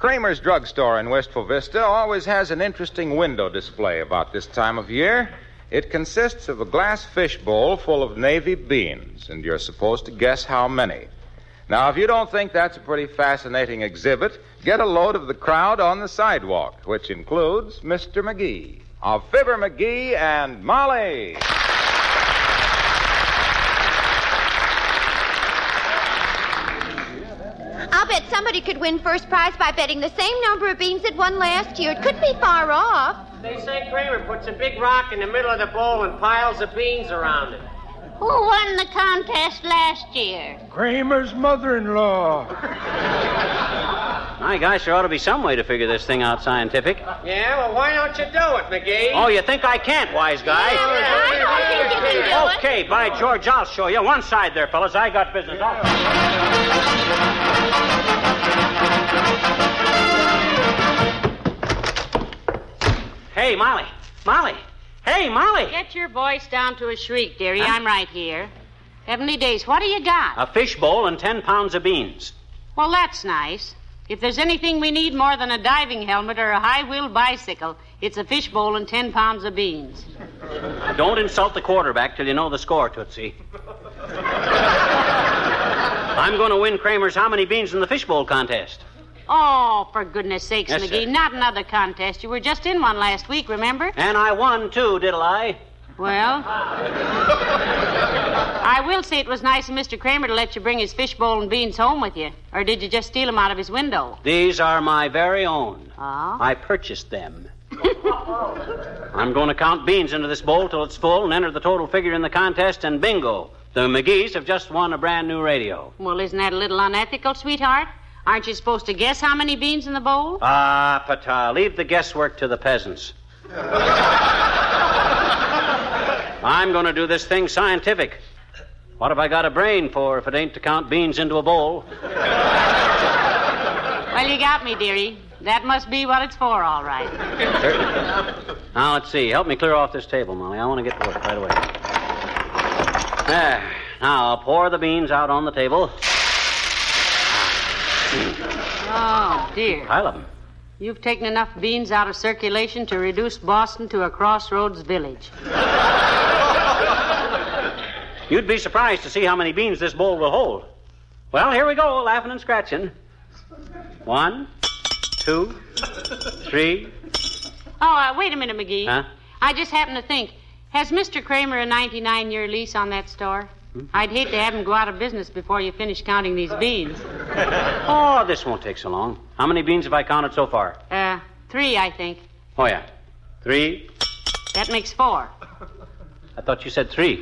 Kramer's Drugstore in Wistful Vista always has an interesting window display about this time of year. It consists of a glass fishbowl full of navy beans, and you're supposed to guess how many. Now, if you don't think that's a pretty fascinating exhibit, get a load of the crowd on the sidewalk, which includes Mr. McGee of Fibber McGee and Molly. I'll bet somebody could win first prize by betting the same number of beans that won last year. It couldn't be far off. They say Kramer puts a big rock in the middle of the bowl and piles of beans around it. Who won the contest last year? Kramer's mother-in-law. My gosh, there ought to be some way to figure this thing out scientific. Yeah, well, why don't you do it, McGee? Oh, you think I can't, wise guy? I don't think you can do it. Okay, by George, I'll show you. One side there, fellas. I got business. Hey, Molly. Molly. Hey, Molly. Get your voice down to a shriek, dearie. I'm right here. Heavenly days, what do you got? A fish bowl and 10 pounds of beans. Well, that's nice. If there's anything we need more than a diving helmet or a high-wheeled bicycle, it's a fish bowl and 10 pounds of beans. Don't insult the quarterback till you know the score, Tootsie. I'm going to win Kramer's how many beans in the fishbowl contest. Oh, for goodness sakes, Yes, McGee, sir. not another contest. You were just in one last week, remember? And I won, too, diddle I? Well, I will say it was nice of Mr. Kramer to let you bring his fishbowl and beans home with you. Or did you just steal them out of his window? These are my very own. Oh? I purchased them. I'm going to count beans into this bowl till it's full and enter the total figure in the contest, and bingo, the McGees have just won a brand new radio. Well, isn't that a little unethical, sweetheart? Aren't you supposed to guess how many beans in the bowl? Ah, Pata, leave the guesswork to the peasants. I'm going to do this thing scientific. What have I got a brain for if it ain't to count beans into a bowl? Well, you got me, dearie. That must be what it's for, all right. Now, let's see. Help me clear off this table, Molly. I want to get to work right away. There. Now, I'll pour the beans out on the table. Oh, dear. Pile of them. You've taken enough beans out of circulation to reduce Boston to a crossroads village. You'd be surprised to see how many beans this bowl will hold. Well, here we go, laughing and scratching. 1, 2, 3. Oh, wait a minute, McGee. Huh? I just happened to think, has Mr. Kramer a 99-year lease on that store? I'd hate to have him go out of business before you finish counting these beans. Oh, this won't take so long. How many beans have I counted so far? 3, I think. Oh, yeah. 3. That makes 4. I thought you said 3.